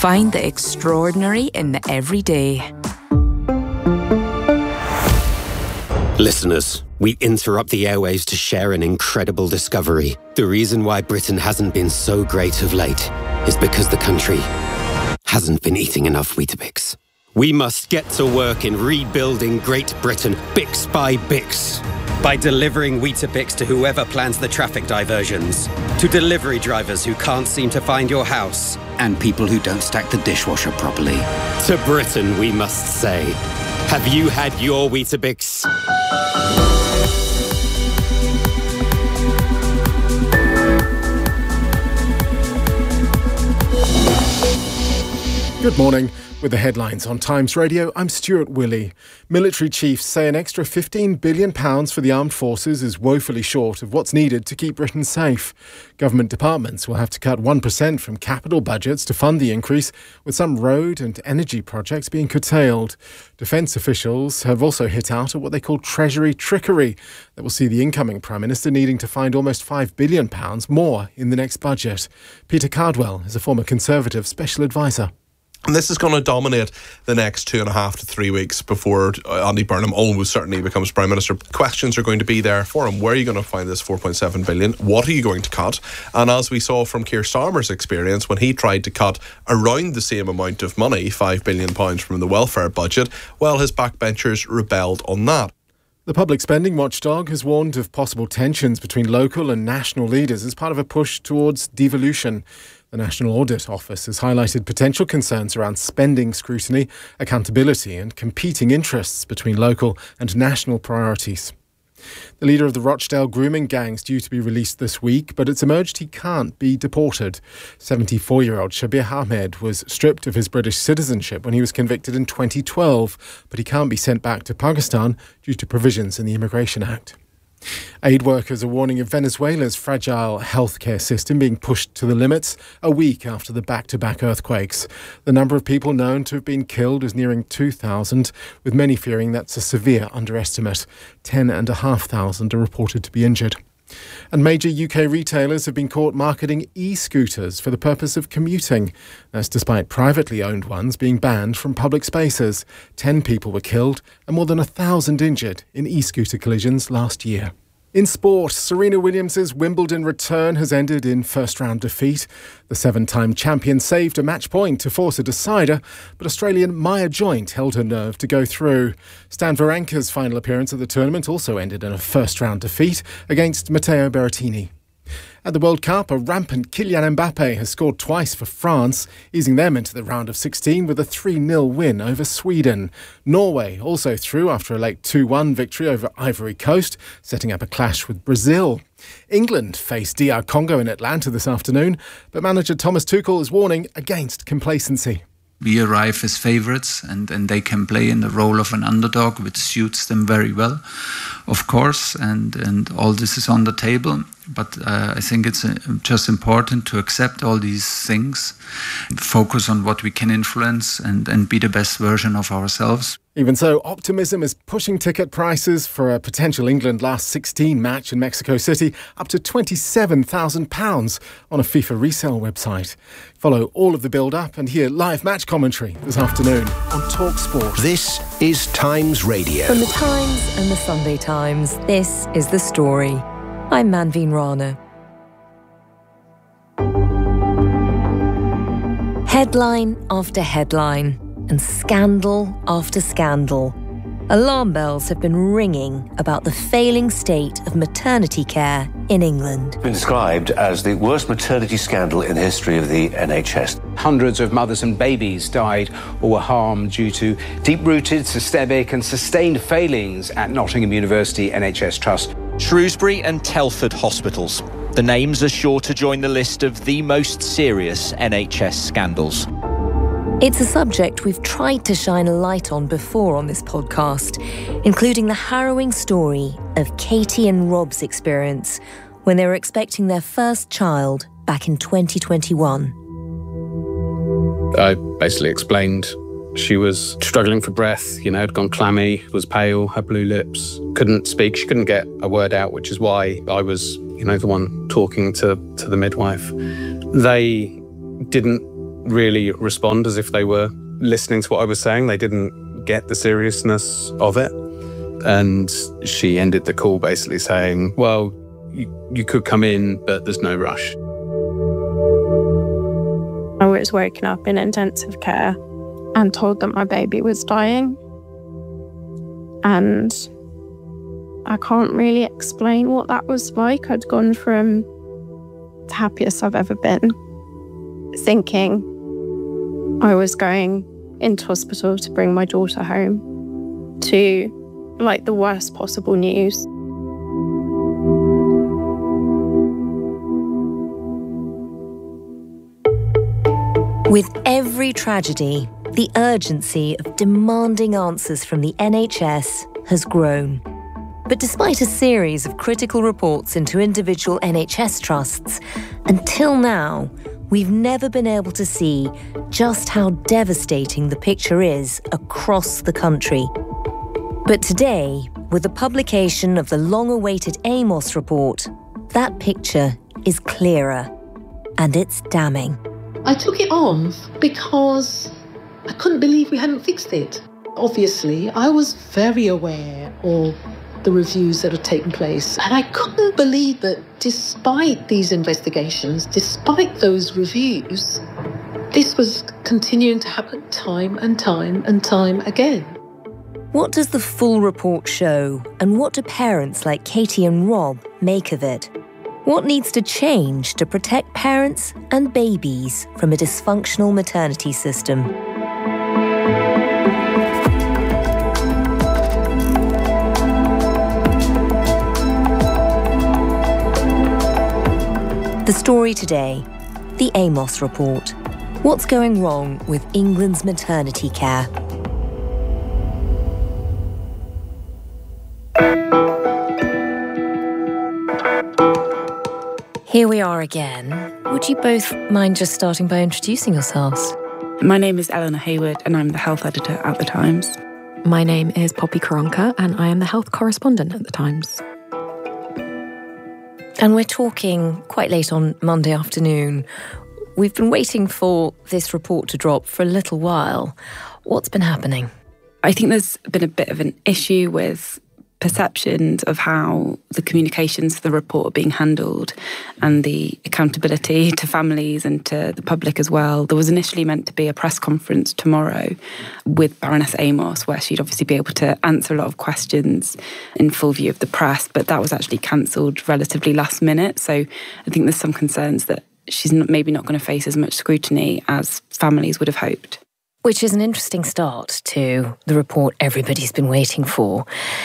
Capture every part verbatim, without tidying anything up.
Find the extraordinary in the everyday. Listeners, we interrupt the airwaves to share an incredible discovery. The reason why Britain hasn't been so great of late is because the country hasn't been eating enough Weetabix. We must get to work in rebuilding Great Britain, Bix by Bix. By delivering Weetabix to whoever plans the traffic diversions, to delivery drivers who can't seem to find your house, and people who don't stack the dishwasher properly. To Britain, we must say, have you had your Weetabix? Good morning. With the headlines on Times Radio, I'm Stuart Willey. Military chiefs say an extra fifteen billion pounds for the armed forces is woefully short of what's needed to keep Britain safe. Government departments will have to cut one percent from capital budgets to fund the increase, with some road and energy projects being curtailed. Defence officials have also hit out at what they call Treasury trickery that will see the incoming Prime Minister needing to find almost five billion pounds more in the next budget. Peter Cardwell is a former Conservative special advisor. And this is going to dominate the next two and a half to three weeks before Andy Burnham almost certainly becomes Prime Minister. Questions are going to be there for him. Where are you going to find this four point seven billion? What are you going to cut? And as we saw from Keir Starmer's experience, when he tried to cut around the same amount of money, five billion pounds from the welfare budget, well, his backbenchers rebelled on that. The public spending watchdog has warned of possible tensions between local and national leaders as part of a push towards devolution. The National Audit Office has highlighted potential concerns around spending scrutiny, accountability and competing interests between local and national priorities. The leader of the Rochdale grooming gang is due to be released this week, but it's emerged he can't be deported. seventy-four-year-old Shabir Ahmed was stripped of his British citizenship when he was convicted in twenty twelve, but he can't be sent back to Pakistan due to provisions in the Immigration Act. Aid workers are warning of Venezuela's fragile healthcare system being pushed to the limits a week after the back-to-back earthquakes. The number of people known to have been killed is nearing two thousand, with many fearing that's a severe underestimate. ten thousand five hundred are reported to be injured. And major U K retailers have been caught marketing e-scooters for the purpose of commuting. That's despite privately owned ones being banned from public spaces. Ten people were killed and more than a thousand injured in e-scooter collisions last year. In sport, Serena Williams' Wimbledon return has ended in first-round defeat. The seven-time champion saved a match point to force a decider, but Australian Maya Joint held her nerve to go through. Stan Wawrinka's final appearance at the tournament also ended in a first-round defeat against Matteo Berrettini. At the World Cup, a rampant Kylian Mbappe has scored twice for France, easing them into the round of sixteen with a three nil win over Sweden. Norway also through after a late two one victory over Ivory Coast, setting up a clash with Brazil. England face D R Congo in Atlanta this afternoon, but manager Thomas Tuchel is warning against complacency. We arrive as favourites and, and they can play in the role of an underdog, which suits them very well, of course, and, and all this is on the table. But uh, I think it's uh, just important to accept all these things, focus on what we can influence and, and be the best version of ourselves. Even so, optimism is pushing ticket prices for a potential England last sixteen match in Mexico City up to twenty-seven thousand pounds on a FIFA resale website. Follow all of the build-up and hear live match commentary this afternoon on Talk Sport. This is Times Radio. From the Times and the Sunday Times, this is The Story. I'm Manveen Rana. Headline after headline and scandal after scandal. Alarm bells have been ringing about the failing state of maternity care in England. It's been described as the worst maternity scandal in the history of the N H S. Hundreds of mothers and babies died or were harmed due to deep-rooted, systemic and sustained failings at Nottingham University N H S Trust. Shrewsbury and Telford hospitals. The names are sure to join the list of the most serious N H S scandals. It's a subject we've tried to shine a light on before on this podcast, including the harrowing story of Katie and Rob's experience when they were expecting their first child back in twenty twenty-one. I basically explained she was struggling for breath, you know, had gone clammy, was pale, had blue lips, couldn't speak, she couldn't get a word out, which is why I was, you know, the one talking to, to the midwife. They didn't really respond as if they were listening to what I was saying. They didn't get the seriousness of it. And she ended the call basically saying, well, you, you could come in, but there's no rush. I was woken up in intensive care and told that my baby was dying. And I can't really explain what that was like. I'd gone from the happiest I've ever been, thinking I was going into hospital to bring my daughter home, to like the worst possible news. With every tragedy, the urgency of demanding answers from the N H S has grown. But despite a series of critical reports into individual N H S trusts, until now, we've never been able to see just how devastating the picture is across the country. But today, with the publication of the long-awaited AMOS report, that picture is clearer, and it's damning. I took it on because I couldn't believe we hadn't fixed it. Obviously, I was very aware of the reviews that had taken place, and I couldn't believe that despite these investigations, despite those reviews, this was continuing to happen time and time and time again. What does the full report show, and what do parents like Katie and Rob make of it? What needs to change to protect parents and babies from a dysfunctional maternity system? The story today, the AMOS report. What's going wrong with England's maternity care? Here we are again. Would you both mind just starting by introducing yourselves? My name is Eleanor Hayward and I'm the health editor at The Times. My name is Poppy Karonka and I am the health correspondent at The Times. And we're talking quite late on Monday afternoon. We've been waiting for this report to drop for a little while. What's been happening? I think there's been a bit of an issue with perceptions of how the communications for the report are being handled and the accountability to families and to the public as well. There was initially meant to be a press conference tomorrow with Baroness Amos where she'd obviously be able to answer a lot of questions in full view of the press, but that was actually cancelled relatively last minute. So I think there's some concerns that she's not, maybe not going to face as much scrutiny as families would have hoped. Which is an interesting start to the report everybody's been waiting for.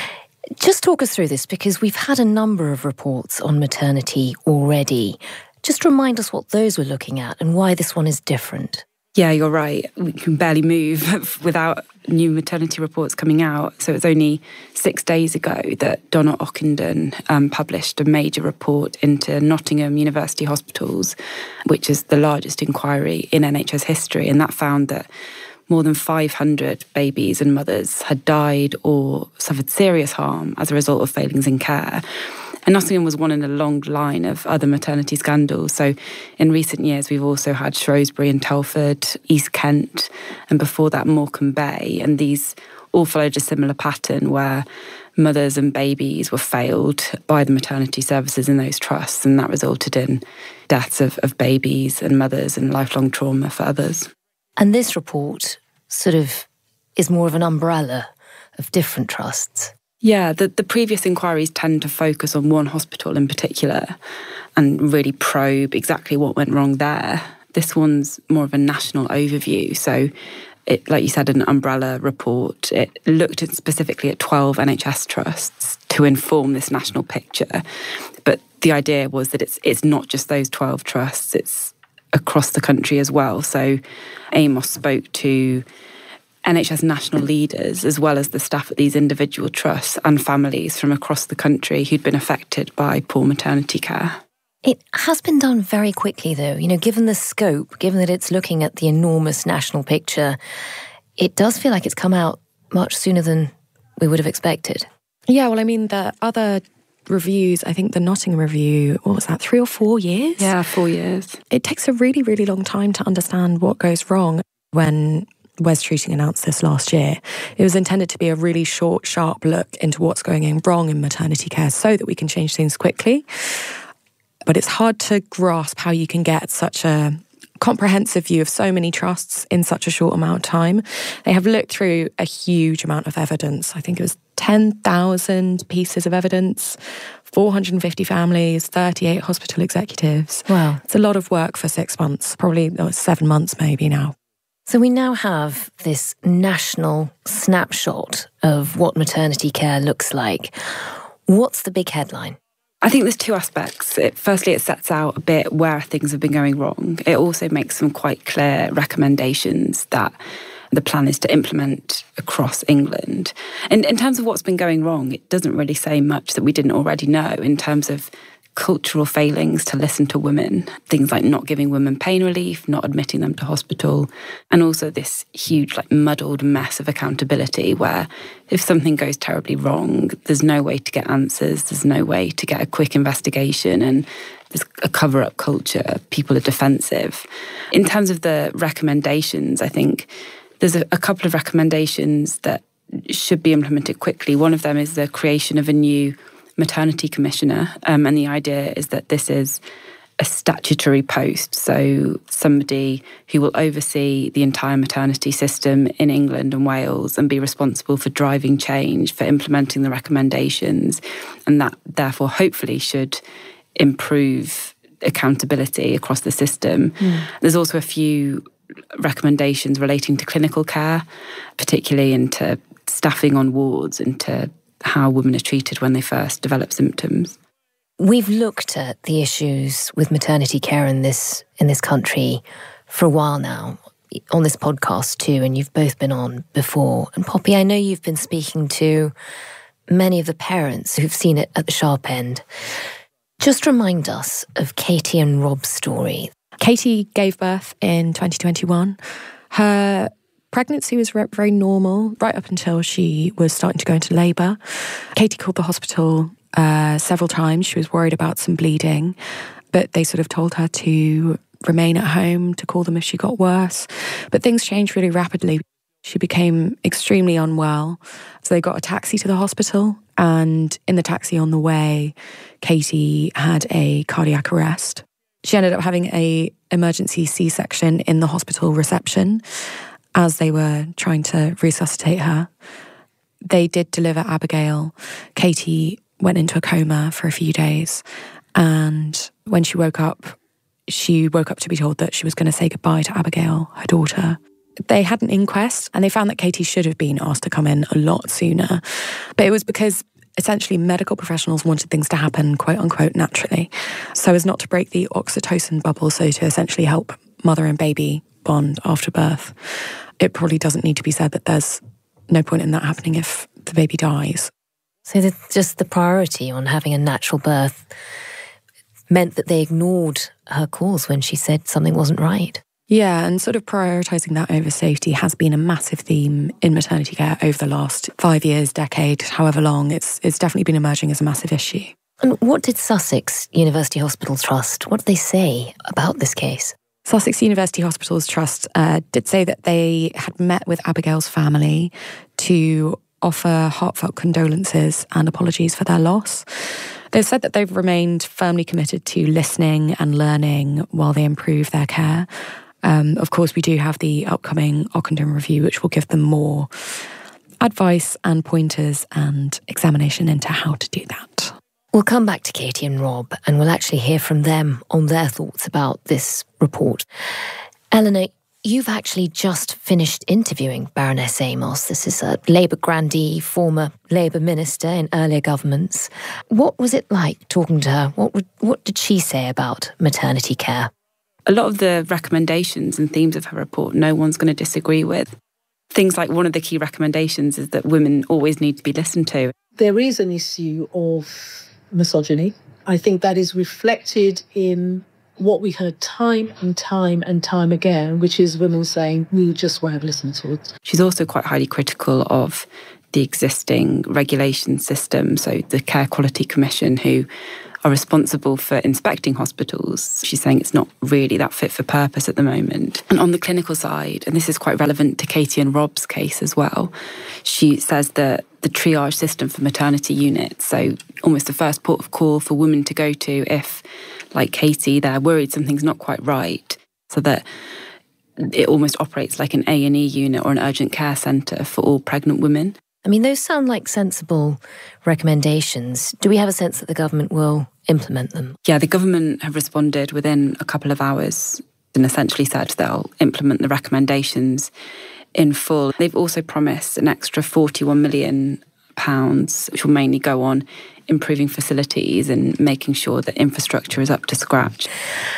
Just talk us through this, because we've had a number of reports on maternity already. Just remind us what those we're looking at and why this one is different. Yeah, you're right. We can barely move without new maternity reports coming out. So it's only six days ago that Donna Ockenden um, published a major report into Nottingham University Hospitals, which is the largest inquiry in N H S history. And that found that more than five hundred babies and mothers had died or suffered serious harm as a result of failings in care. And Nottingham was one in a long line of other maternity scandals. So in recent years, we've also had Shrewsbury and Telford, East Kent, and before that, Morecambe Bay. And these all followed a similar pattern where mothers and babies were failed by the maternity services in those trusts. And that resulted in deaths of, of babies and mothers and lifelong trauma for others. And this report sort of is more of an umbrella of different trusts. Yeah, the, the previous inquiries tend to focus on one hospital in particular and really probe exactly what went wrong there. This one's more of a national overview. So, it, like you said, an umbrella report. It looked at specifically at twelve N H S trusts to inform this national picture. But the idea was that it's it's not just those twelve trusts, it's across the country as well. So Amos spoke to N H S national leaders as well as the staff at these individual trusts and families from across the country who'd been affected by poor maternity care. It has been done very quickly, though. You know, given the scope, given that it's looking at the enormous national picture, it does feel like it's come out much sooner than we would have expected. Yeah, well, I mean, the other reviews, I think the Nottingham Review, what was that, three or four years? Yeah, four years. It takes a really, really long time to understand what goes wrong. When Wes Treating announced this last year, it was intended to be a really short, sharp look into what's going wrong in maternity care so that we can change things quickly. But it's hard to grasp how you can get such a comprehensive view of so many trusts in such a short amount of time. They have looked through a huge amount of evidence. I think it was ten thousand pieces of evidence, four hundred fifty families, thirty-eight hospital executives. Wow. It's a lot of work for six months, probably oh, seven months maybe now. So we now have this national snapshot of what maternity care looks like. What's the big headline? I think there's two aspects. It, firstly, it sets out a bit where things have been going wrong. It also makes some quite clear recommendations that the plan is to implement across England. And in terms of what's been going wrong, it doesn't really say much that we didn't already know in terms of cultural failings to listen to women, things like not giving women pain relief, not admitting them to hospital, and also this huge like muddled mess of accountability where if something goes terribly wrong, there's no way to get answers, there's no way to get a quick investigation, and there's a cover-up culture, people are defensive. In terms of the recommendations, I think there's a, a couple of recommendations that should be implemented quickly. One of them is the creation of a new maternity commissioner, um, and the idea is that this is a statutory post, so somebody who will oversee the entire maternity system in England and Wales and be responsible for driving change, for implementing the recommendations, and that therefore hopefully should improve accountability across the system. Mm. There's also a few recommendations relating to clinical care, particularly into staffing on wards and to how women are treated when they first develop symptoms. We've looked at the issues with maternity care in this in this country for a while now, on this podcast too, and you've both been on before. And Poppy, I know you've been speaking to many of the parents who've seen it at the sharp end. Just remind us of Katie and Rob's story. Katie gave birth in twenty twenty-one. Her pregnancy was very normal right up until she was starting to go into labour. Katie called the hospital uh, several times. She was worried about some bleeding, but they sort of told her to remain at home, to call them if she got worse. But things changed really rapidly. She became extremely unwell. So they got a taxi to the hospital, and in the taxi on the way, Katie had a cardiac arrest. She ended up having an emergency C-section in the hospital reception as they were trying to resuscitate her. They did deliver Abigail. Katie went into a coma for a few days, and when she woke up, she woke up to be told that she was going to say goodbye to Abigail, her daughter. They had an inquest, and they found that Katie should have been asked to come in a lot sooner. But it was because essentially medical professionals wanted things to happen, quote unquote, naturally, so as not to break the oxytocin bubble, so to essentially help mother and baby bond after birth. It probably doesn't need to be said that there's no point in that happening if the baby dies. So the, just the priority on having a natural birth meant that they ignored her calls when she said something wasn't right. Yeah, and sort of prioritising that over safety has been a massive theme in maternity care over the last five years, decade, however long. It's it's definitely been emerging as a massive issue. And what did Sussex University Hospitals Trust, what did they say about this case? Sussex University Hospitals Trust uh, did say that they had met with Abigail's family to offer heartfelt condolences and apologies for their loss. They've said that they've remained firmly committed to listening and learning while they improve their care. Um, of course, we do have the upcoming Ockenden Review, which will give them more advice and pointers and examination into how to do that. We'll come back to Katie and Rob, and we'll actually hear from them on their thoughts about this report. Eleanor, you've actually just finished interviewing Baroness Amos. This is a Labour grandee, former Labour minister in earlier governments. What was it like talking to her? What would, what did she say about maternity care? A lot of the recommendations and themes of her report, no one's going to disagree with. Things like one of the key recommendations is that women always need to be listened to. There is an issue of misogyny. I think that is reflected in what we heard time and time and time again, which is women saying, we just weren't listened to. She's also quite highly critical of the existing regulation system, so the Care Quality Commission, who are responsible for inspecting hospitals. She's saying it's not really that fit for purpose at the moment. And on the clinical side, and this is quite relevant to Katie and Rob's case as well, she says that the triage system for maternity units, so almost the first port of call for women to go to if, like Katie, they're worried something's not quite right, so that it almost operates like an A and E unit or an urgent care centre for all pregnant women. I mean, those sound like sensible recommendations. Do we have a sense that the government will implement them? Yeah, the government have responded within a couple of hours and essentially said they'll implement the recommendations in full. They've also promised an extra forty-one million pounds, which will mainly go on improving facilities and making sure that infrastructure is up to scratch.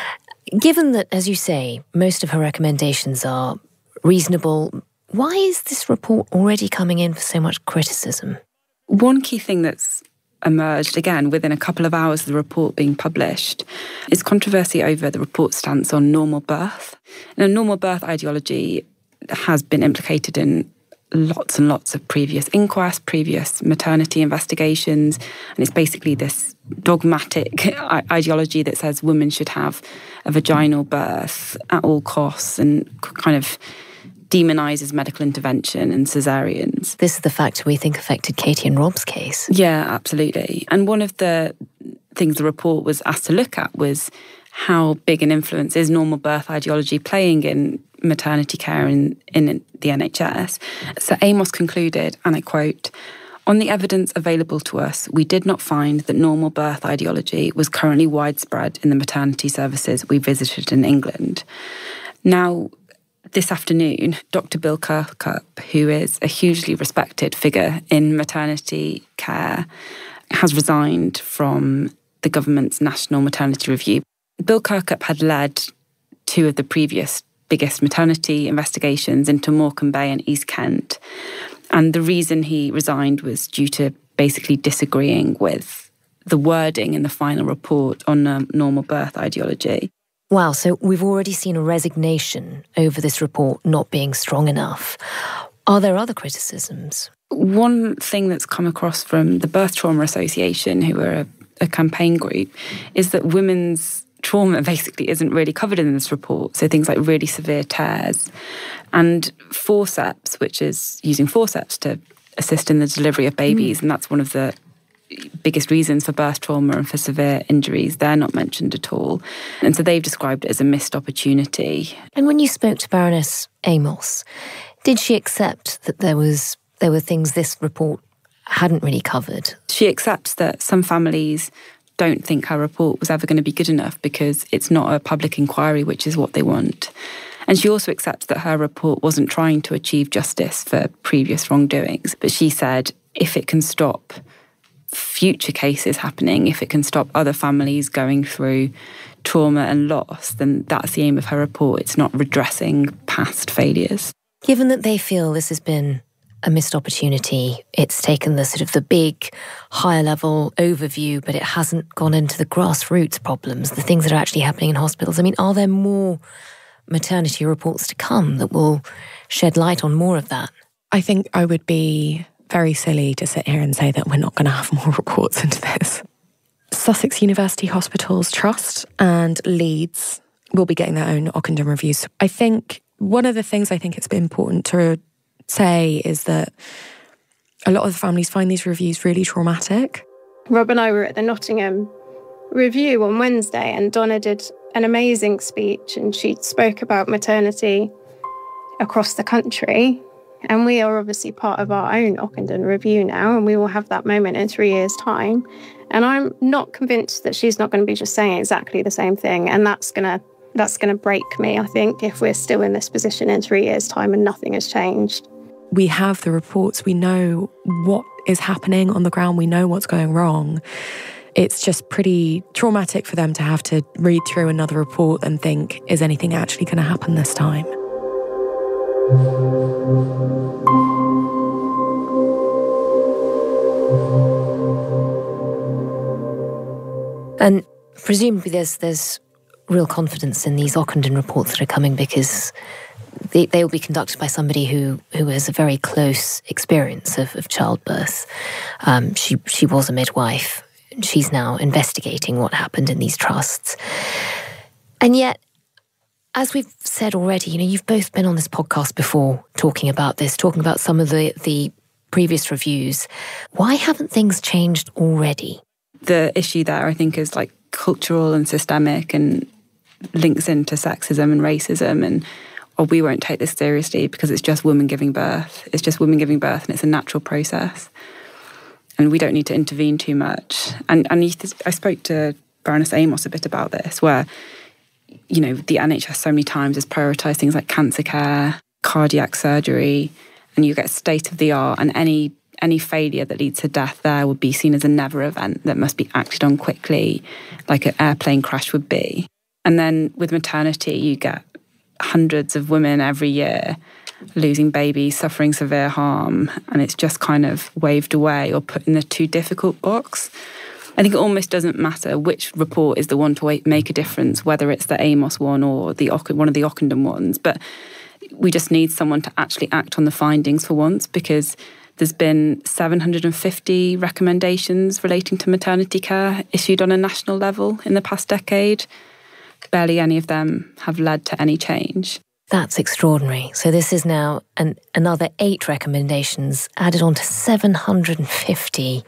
Given that, as you say, most of her recommendations are reasonable, why is this report already coming in for so much criticism? One key thing that's emerged, again, within a couple of hours of the report being published, is controversy over the report's stance on normal birth. And a normal birth ideology has been implicated in lots and lots of previous inquests, previous maternity investigations, and it's basically this dogmatic ideology that says women should have a vaginal birth at all costs and kind of demonises medical intervention and caesareans. This is the factor we think affected Katie and Rob's case. Yeah, absolutely. And one of the things the report was asked to look at was how big an influence is normal birth ideology playing in maternity care in, in the N H S. So Amos concluded, and I quote, "On the evidence available to us, we did not find that normal birth ideology was currently widespread in the maternity services we visited in England." Now, this afternoon, Doctor Bill Kirkup, who is a hugely respected figure in maternity care, has resigned from the government's National Maternity Review. Bill Kirkup had led two of the previous biggest maternity investigations into Morecambe Bay and East Kent. And the reason he resigned was due to basically disagreeing with the wording in the final report on um, normal birth ideology. Wow, so we've already seen a resignation over this report not being strong enough. Are there other criticisms? One thing that's come across from the Birth Trauma Association, who are a, a campaign group, is that women's trauma basically isn't really covered in this report. So things like really severe tears and forceps, which is using forceps to assist in the delivery of babies. Mm. And that's one of the biggest reasons for birth trauma and for severe injuries. They're not mentioned at all. And so they've described it as a missed opportunity. And when you spoke to Baroness Amos, did she accept that there was there were things this report hadn't really covered? She accepts that some families don't think her report was ever going to be good enough because it's not a public inquiry, which is what they want. And she also accepts that her report wasn't trying to achieve justice for previous wrongdoings. But she said, if it can stop future cases happening, if it can stop other families going through trauma and loss, then that's the aim of her report. It's not redressing past failures. Given that they feel this has been a missed opportunity, it's taken the sort of the big higher level overview, but it hasn't gone into the grassroots problems, the things that are actually happening in hospitals. I mean, are there more maternity reports to come that will shed light on more of that? I think I would be very silly to sit here and say that we're not going to have more reports into this. Sussex University Hospitals Trust and Leeds will be getting their own Ockenden reviews. I think one of the things I think it's been important to say is that a lot of the families find these reviews really traumatic. Rob and I were at the Nottingham Review on Wednesday, and Donna did an amazing speech, and she spoke about maternity across the country. And we are obviously part of our own Ockenden Review now, and we will have that moment in three years' time. And I'm not convinced that she's not going to be just saying exactly the same thing. And that's going to that's going to break me, I think, if we're still in this position in three years' time and nothing has changed. We have the reports. We know what is happening on the ground. We know what's going wrong. It's just pretty traumatic for them to have to read through another report and think, is anything actually going to happen this time? And presumably there's there's real confidence in these Ockenden reports that are coming because they, they will be conducted by somebody who, who has a very close experience of, of childbirth. Um, she, she was a midwife. She's now investigating what happened in these trusts. And yet, as we've said already, you know, you've both been on this podcast before talking about this, talking about some of the, the previous reviews. Why haven't things changed already? The issue there, I think, is like cultural and systemic and links into sexism and racism, and or we won't take this seriously because it's just women giving birth. It's just women giving birth and it's a natural process. And we don't need to intervene too much. And, and I spoke to Baroness Amos a bit about this, where, you know, the N H S so many times has prioritised things like cancer care, cardiac surgery, and you get state of the art, and any any failure that leads to death there would be seen as a never event that must be acted on quickly, like an airplane crash would be. And then with maternity, you get hundreds of women every year losing babies, suffering severe harm, and it's just kind of waved away or put in the too difficult box. I think it almost doesn't matter which report is the one to make a difference, whether it's the Amos one or the one of the Ockenden ones, but we just need someone to actually act on the findings for once, because there's been seven hundred fifty recommendations relating to maternity care issued on a national level in the past decade. Barely any of them have led to any change. That's extraordinary. So this is now an, another eight recommendations added on to seven hundred fifty.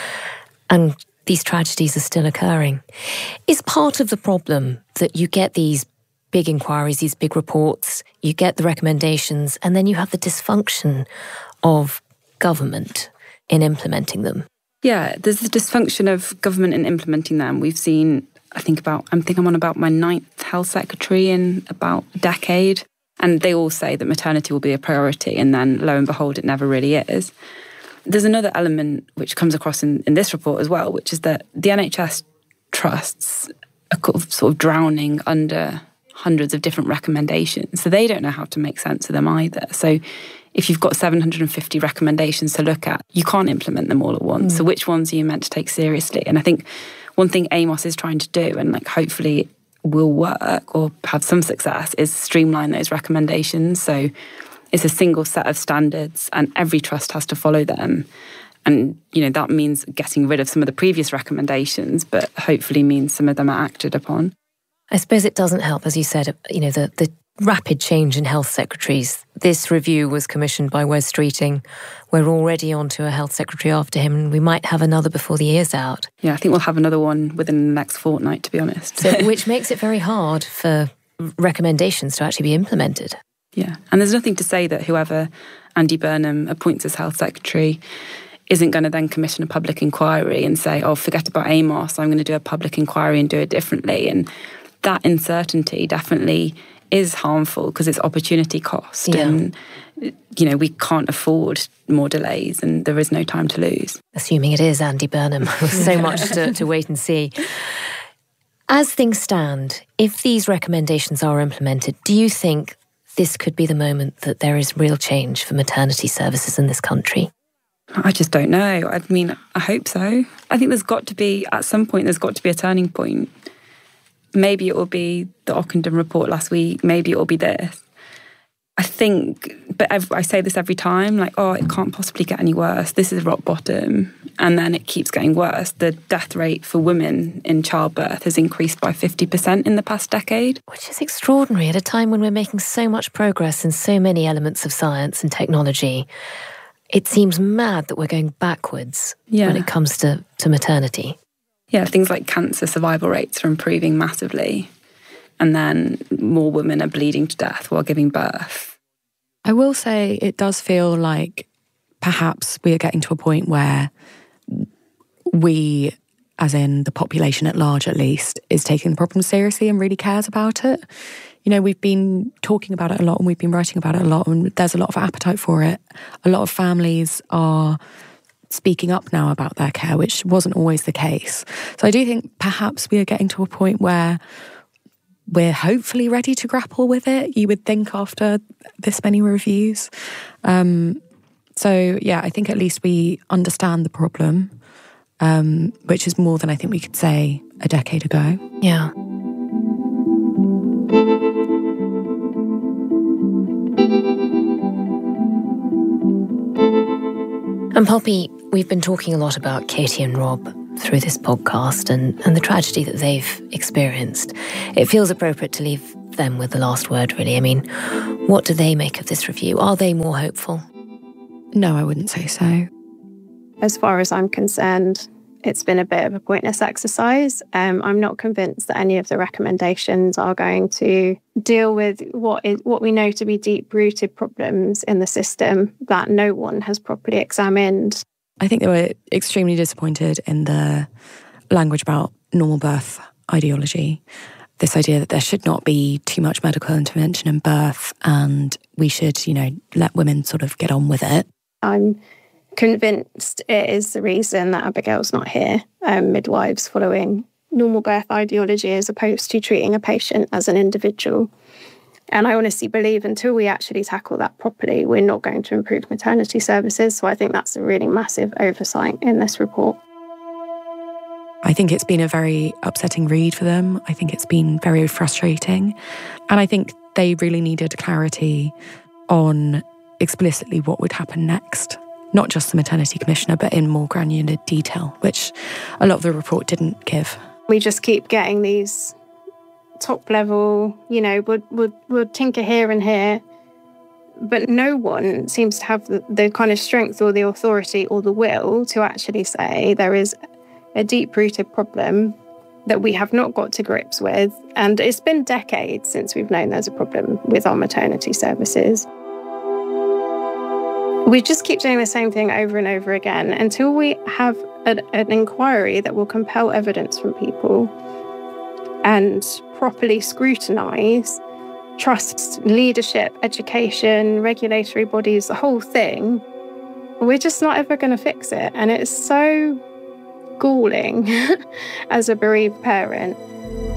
And these tragedies are still occurring. Is part of the problem that you get these big inquiries, these big reports, you get the recommendations, and then you have the dysfunction of government in implementing them? Yeah, there's the dysfunction of government in implementing them. We've seen, I think about, I think I'm on about my ninth health secretary in about a decade, and they all say that maternity will be a priority, and then lo and behold, it never really is. There's another element which comes across in, in this report as well, which is that the N H S trusts are sort of drowning under hundreds of different recommendations, so they don't know how to make sense of them either. So if you've got seven hundred fifty recommendations to look at, you can't implement them all at once. Mm. So which ones are you meant to take seriously? And I think one thing Amos is trying to do, and like hopefully will work or have some success, is streamline those recommendations. So it's a single set of standards and every trust has to follow them. And, you know, that means getting rid of some of the previous recommendations, but hopefully means some of them are acted upon. I suppose it doesn't help, as you said, you know, the, the rapid change in health secretaries. This review was commissioned by Wes Streeting. We're already on to a health secretary after him, and we might have another before the year's out. Yeah, I think we'll have another one within the next fortnight, to be honest. So, which makes it very hard for recommendations to actually be implemented. Yeah, and there's nothing to say that whoever Andy Burnham appoints as health secretary isn't going to then commission a public inquiry and say, oh, forget about Amos, I'm going to do a public inquiry and do it differently. And that uncertainty definitely is harmful because it's opportunity cost. Yeah. And, you know, we can't afford more delays and there is no time to lose. Assuming it is Andy Burnham. So much to, to wait and see. As things stand, if these recommendations are implemented, do you think this could be the moment that there is real change for maternity services in this country? I just don't know. I mean, I hope so. I think there's got to be, at some point, there's got to be a turning point. Maybe it will be the Ockenden report last week. Maybe it will be this. I think, but every, I say this every time, like, oh, it can't possibly get any worse. This is rock bottom. And then it keeps getting worse. The death rate for women in childbirth has increased by fifty percent in the past decade. Which is extraordinary at a time when we're making so much progress in so many elements of science and technology. It seems mad that we're going backwards yeah. when it comes to, to maternity. Yeah, things like cancer survival rates are improving massively. And then more women are bleeding to death while giving birth. I will say it does feel like perhaps we are getting to a point where we, as in the population at large at least, is taking the problem seriously and really cares about it. You know, we've been talking about it a lot and we've been writing about it a lot and there's a lot of appetite for it. A lot of families are speaking up now about their care, which wasn't always the case. So I do think perhaps we are getting to a point where we're hopefully ready to grapple with it, you would think, after this many reviews. Um, so, yeah, I think at least we understand the problem, um, which is more than I think we could say a decade ago. Yeah. And Poppy, we've been talking a lot about Katie and Rob through this podcast and, and the tragedy that they've experienced. It feels appropriate to leave them with the last word, really. I mean, what do they make of this review? Are they more hopeful? No, I wouldn't say so. As far as I'm concerned, it's been a bit of a pointless exercise. Um, I'm not convinced that any of the recommendations are going to deal with what is what we know to be deep-rooted problems in the system that no one has properly examined. I think they were extremely disappointed in the language about normal birth ideology. This idea that there should not be too much medical intervention in birth and we should, you know, let women sort of get on with it. I'm convinced it is the reason that Abigail's not here, um, midwives following normal birth ideology as opposed to treating a patient as an individual. And I honestly believe until we actually tackle that properly, we're not going to improve maternity services. So I think that's a really massive oversight in this report. I think it's been a very upsetting read for them. I think it's been very frustrating. And I think they really needed clarity on explicitly what would happen next. Not just the maternity commissioner, but in more granular detail, which a lot of the report didn't give. We just keep getting these top level, you know, would would would tinker here and here, but no one seems to have the, the kind of strength or the authority or the will to actually say there is a deep-rooted problem that we have not got to grips with. And it's been decades since we've known there's a problem with our maternity services. We just keep doing the same thing over and over again until we have an, an inquiry that will compel evidence from people and properly scrutinise trusts, leadership, education, regulatory bodies, the whole thing. We're just not ever going to fix it. And it's so galling as a bereaved parent